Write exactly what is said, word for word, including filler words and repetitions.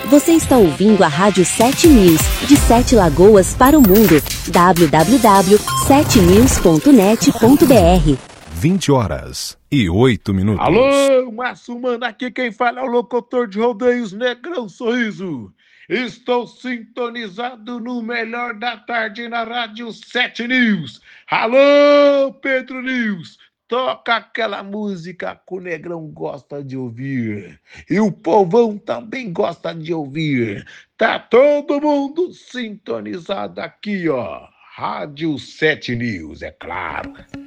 Você está ouvindo a Rádio sete News, de Sete Lagoas para o mundo. w w w ponto sete news ponto net ponto b r. vinte horas e oito minutos. Alô, Márcio Mano, aqui quem fala é o locutor de rodeios Negrão Sorriso. Estou sintonizado no melhor da tarde na Rádio sete News. Alô, Pedro News, toca aquela música que o Negrão gosta de ouvir. E o povão também gosta de ouvir. Tá todo mundo sintonizado aqui, ó. Rádio sete News, é claro.